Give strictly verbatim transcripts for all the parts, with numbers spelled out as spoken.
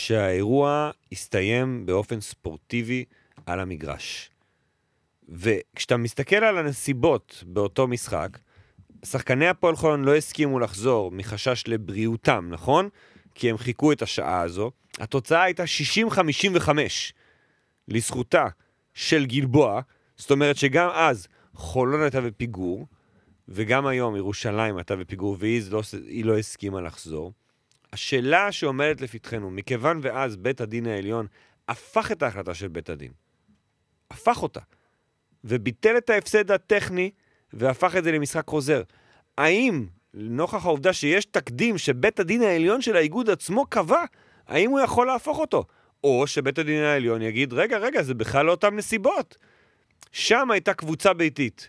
שהאירוע הסתיים באופן ספורטיבי על המגרש. וכשאתה מסתכל על הנסיבות באותו משחק, שחקני הפועל חולון לא הסכימו לחזור מחשש לבריאותם, נכון? כי הם חיכו את השעה הזו. התוצאה הייתה שישים חמישים וחמש לזכותה של גלבוע, זאת אומרת שגם אז חולון הייתה בפיגור, וגם היום ירושלים הייתה בפיגור, והיא לא, לא הסכימה לחזור. השאלה שעומדת לפתחנו, מכיוון ואז בית הדין העליון הפך את ההחלטה של בית הדין. הפך אותה. וביטל את ההפסד הטכני, והפך את זה למשחק חוזר. האם, לנוכח העובדה שיש תקדים שבית הדין העליון של האיגוד עצמו קבע, האם הוא יכול להפוך אותו? או שבית הדין העליון יגיד, רגע, רגע, זה בכלל לא אותם נסיבות. שם הייתה קבוצה ביתית.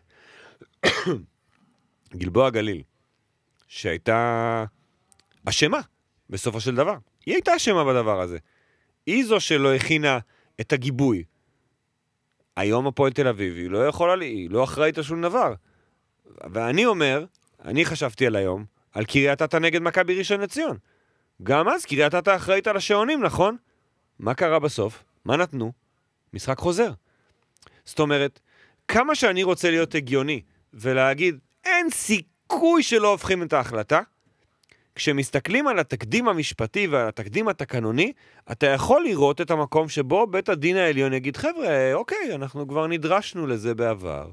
גלבוע גליל, שהייתה אשמה בסופו של דבר. היא הייתה אשמה בדבר הזה. היא זו שלא הכינה את הגיבוי. היום הפועל תל אביב, היא לא יכולה לי, היא לא אחראית על שום דבר. ואני אומר, אני חשבתי על היום, על קריית אתא נגד מכבי ראשון לציון. גם אז קריית אתא אחראית על השעונים, נכון? מה קרה בסוף? מה נתנו? משחק חוזר. זאת אומרת, כמה שאני רוצה להיות הגיוני, ולהגיד, אין סיכוי שלא הופכים את ההחלטה, כשמסתכלים על התקדים המשפטי ועל התקדים התקנוני, אתה יכול לראות את המקום שבו בית הדין העליון יגיד, חבר'ה, אוקיי, אנחנו כבר נדרשנו לזה בעבר,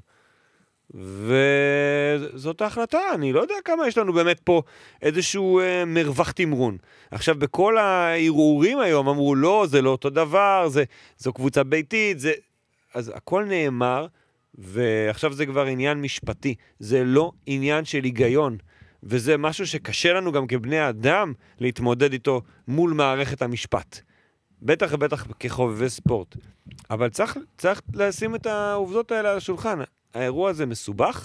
וזאת ההחלטה. אני לא יודע כמה יש לנו באמת פה איזשהו אה, מרווח תמרון. עכשיו, בכל הערעורים היום אמרו, לא, זה לא אותו דבר, זה, זו קבוצה ביתית, זה... אז הכל נאמר, ועכשיו זה כבר עניין משפטי. זה לא עניין של היגיון. וזה משהו שקשה לנו גם כבני אדם להתמודד איתו מול מערכת המשפט. בטח ובטח כחובבי ספורט. אבל צריך, צריך לשים את העובדות האלה על השולחן. האירוע הזה מסובך,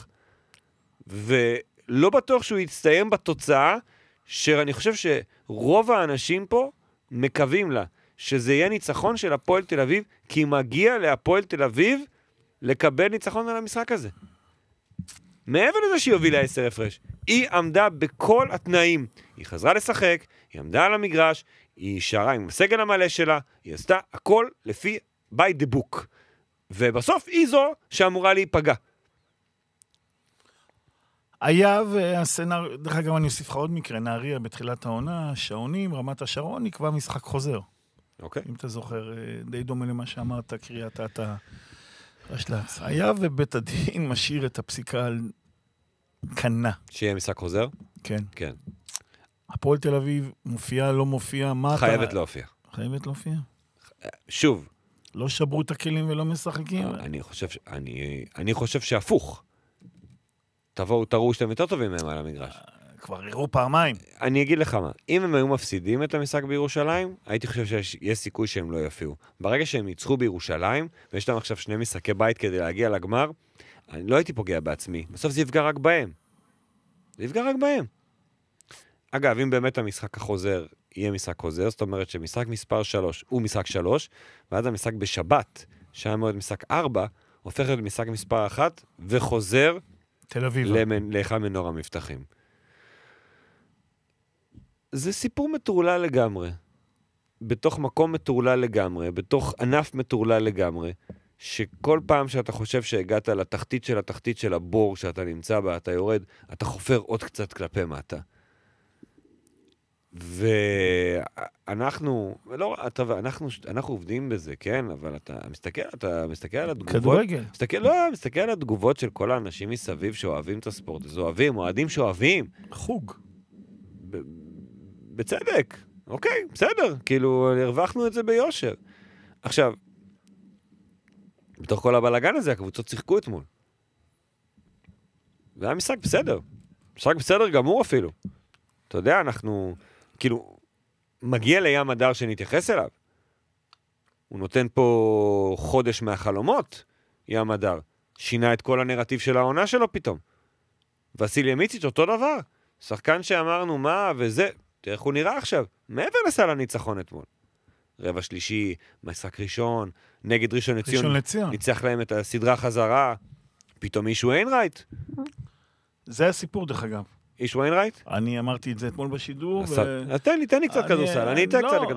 ולא בטוח שהוא יצטיין בתוצאה, שאני חושב שרוב האנשים פה מקווים לה, שזה יהיה ניצחון של הפועל תל אביב, כי מגיע להפועל תל אביב לקבל ניצחון על המשחק הזה. מעבר לזה שהיא הובילה עשר הפרש, היא עמדה בכל התנאים. היא חזרה לשחק, היא עמדה על המגרש, היא שרה עם הסגל המלא שלה, היא עשתה הכל לפי by the book. ובסוף היא זו שאמורה להיפגע. היה והסנר, דרך אגב אני אוסיף לך עוד מקרה, נהריה בתחילת העונה, שעונים, רמת השרון, נקבע משחק חוזר. אוקיי. אם אתה זוכר, די דומה למה שאמרת, קריאת אתא רשל"צ. היה ובית הדין משאיר את הפסיקה על קנה. שיהיה משחק חוזר? כן. כן. הפועל תל אביב מופיע, לא מופיע, מה חייבת אתה... להופיע. חייבת להופיע. שוב. לא שברו את הכלים ולא משחקים. אני חושב, ש... אני, אני חושב שהפוך. תבואו, תראו שאתם יותר טובים מהם על המגרש. כבר הראו פעמיים. אני אגיד לך מה, אם הם היו מפסידים את המשחק בירושלים, הייתי חושב שיש סיכוי שהם לא יפיעו. ברגע שהם ייצחו בירושלים, ויש להם עכשיו שני משחקי בית כדי להגיע לגמר, אני לא הייתי פוגע בעצמי. בסוף זה יפגע רק בהם. זה יפגע רק בהם. אגב, אם באמת המשחק החוזר יהיה משחק חוזר, זאת אומרת שמשחק מספר שלוש הוא משחק שלוש, ואז המשחק בשבת, שהיה מאוד משחק ארבע, הופך להיות משחק מספר אחת, וחוזר תל אביב. לאחד מנור המבטחים. זה סיפור מטורלל לגמרי. בתוך מקום מטורלל לגמרי, בתוך ענף מטורלל לגמרי, שכל פעם שאתה חושב שהגעת לתחתית של התחתית של הבור שאתה נמצא בה, אתה יורד, אתה חופר עוד קצת כלפי מטה. ואנחנו, לא, אתה, אנחנו, אנחנו עובדים בזה, כן? אבל אתה מסתכל, אתה מסתכל על התגובות. כדורגל. מסתכל, לא, מסתכל על התגובות של כל האנשים מסביב שאוהבים את הספורט. אז אוהבים, אוהדים שאוהבים. חוג. ב- בצדק. אוקיי, בסדר. כאילו, הרווחנו את זה ביושר. עכשיו, בתוך כל הבלגן הזה, הקבוצות שיחקו אתמול. זה היה משחק בסדר. משחק בסדר גמור אפילו. אתה יודע, אנחנו, כאילו, מגיע לים הדר שנתייחס אליו. הוא נותן פה חודש מהחלומות, ים הדר. שינה את כל הנרטיב של העונה שלו פתאום. וסיליה מיציץ' אותו דבר. שחקן שאמרנו מה וזה, תראה איך הוא נראה עכשיו. מעבר לסל הניצחון אתמול. רבע שלישי, משחק ראשון, נגד ראשון לציון. ראשון לציון. ניצח להם את הסדרה חזרה. פתאום אישו איינרייט. זה הסיפור דרך אגב. איש וויינרייט? אני אמרתי את זה אתמול בשידור. אז תן לי, תן לי קצת כדורסל, אני אתן קצת